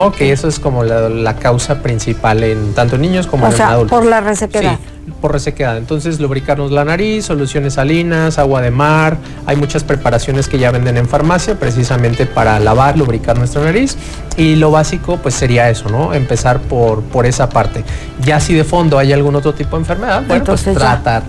Que eso es como la causa principal en tanto en niños como en adultos. Por la resequedad. Sí, por resequedad. Entonces, lubricarnos la nariz, soluciones salinas, agua de mar. Hay muchas preparaciones que ya venden en farmacia precisamente para lavar, lubricar nuestra nariz. Y lo básico, pues sería eso, ¿no? Empezar por esa parte. Ya si de fondo hay algún otro tipo de enfermedad, bueno, entonces pues